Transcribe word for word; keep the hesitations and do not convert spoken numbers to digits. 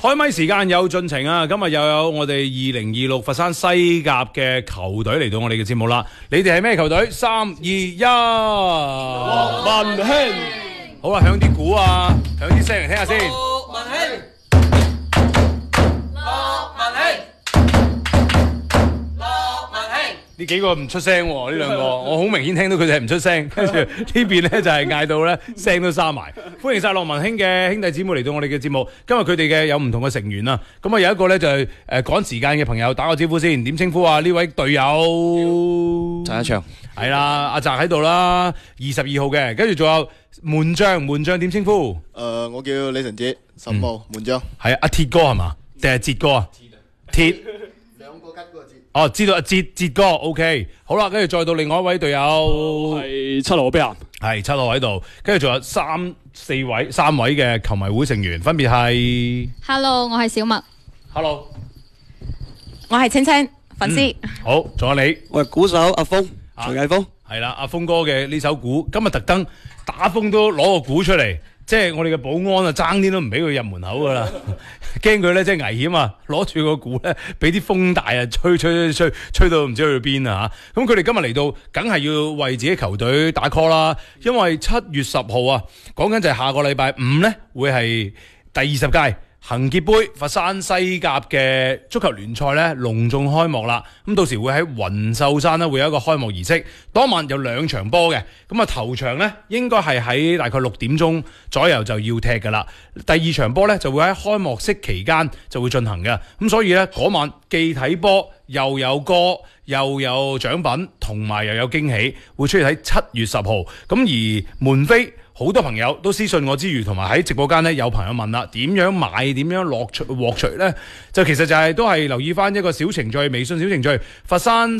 開咪時間有進程啊！今日又有我哋二零二六佛山西甲嘅球隊嚟到我哋嘅節目啦。你哋係咩球隊？三二一， 樂文興。 好啦，響啲鼓啊，響啲聲嚟聽下先。 樂文興，樂文興，樂文興。 呢幾個唔出聲喎，呢兩個我好明顯聽到佢哋係唔出聲，跟住呢邊咧就係嗌到咧聲都沙埋。歡迎晒樂文興嘅兄弟姊妹嚟到我哋嘅節目。今日佢哋嘅有唔同嘅成員啊，咁啊有一個咧就係誒趕時間嘅朋友，打個招呼先，點稱呼啊？呢位隊友陳一祥係啦，阿澤喺度啦，二十二號嘅，跟住仲有門將，門將點稱呼？ 誒、呃，我叫李成哲，十五號門將。 係啊，阿鐵哥係嘛？定係哲哥啊？鐵。 兩個吉嗰個哲。 哦，知道阿哲哲哥 ，OK， 好啦，跟住再到另外一位隊友， 係七號俾人， 係七號喺度，跟住仲有三四位三位嘅球迷會成員，分別係 Hello， 我係小麥。 ，Hello， 我係青青粉絲、 嗯。好，仲有你， 我係鼓手阿峰，徐藝峰， 係啦，阿峰哥嘅呢首鼓，今日特登打風都攞個鼓出嚟。即係我哋嘅保安啊，爭啲都唔俾佢入門口噶啦，驚佢咧即係危險啊！攞住個鼓咧，俾啲風大啊，吹吹吹吹，吹到唔知去邊啊嚇！咁佢哋今日嚟到，梗係要為自己球隊打 call 啦，因為七月十號啊，講緊就係下個禮拜五咧，會係第二十屆恒傑杯佛山西甲嘅足球聯賽咧隆重開幕啦！咁到時會喺雲秀山咧會有一個開幕儀式，當晚有兩場波嘅，咁啊頭場咧應該係喺大概六點鐘左右就要踢㗎啦。第二場波咧就會喺開幕式期間就會進行嘅，咁所以咧嗰晚既睇波又有歌又有獎品同埋又有驚喜，會出現喺七月十號。咁而門飛好多朋友都私信我之餘，同埋喺直播間咧有朋友問啦，點樣買？點樣落出獲取咧？就其實就係、是、都係留意翻一個小程序，微信小程序佛山